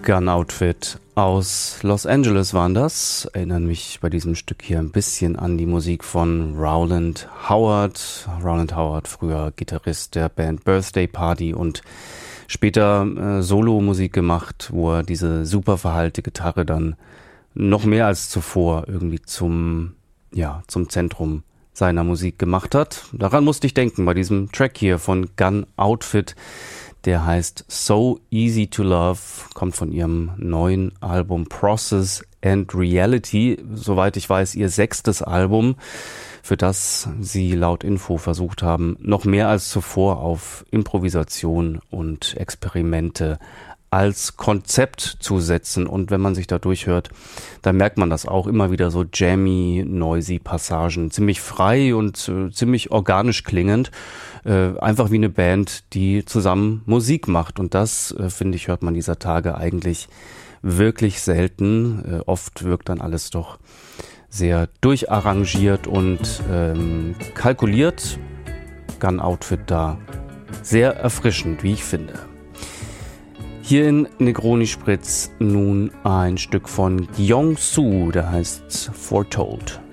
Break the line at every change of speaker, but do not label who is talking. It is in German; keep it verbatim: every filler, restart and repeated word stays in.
Gun Outfit aus Los Angeles waren das. Erinnern mich bei diesem Stück hier ein bisschen an die Musik von Rowland Howard. Rowland Howard, früher Gitarrist der Band Birthday Party und später äh, Solo-Musik gemacht, wo er diese super verhallte Gitarre dann noch mehr als zuvor irgendwie zum, ja, zum Zentrum seiner Musik gemacht hat. Daran musste ich denken bei diesem Track hier von Gun Outfit. Der heißt So Easy to Love, kommt von ihrem neuen Album Process and Reality. Soweit ich weiß, ihr sechstes Album, für das sie laut Info versucht haben, noch mehr als zuvor auf Improvisation und Experimente als Konzept zu setzen. Und wenn man sich da durchhört, dann merkt man das auch immer wieder so jammy, noisy Passagen. Ziemlich frei und äh, ziemlich organisch klingend. Äh, einfach wie eine Band, die zusammen Musik macht. Und das, äh, finde ich, hört man dieser Tage eigentlich wirklich selten. Äh, oft wirkt dann alles doch sehr durcharrangiert und ähm, kalkuliert. Gun Outfit da sehr erfrischend, wie ich finde. Hier in Negroni Spritz nun ein Stück von Gyeong Su, der heißt Foretold.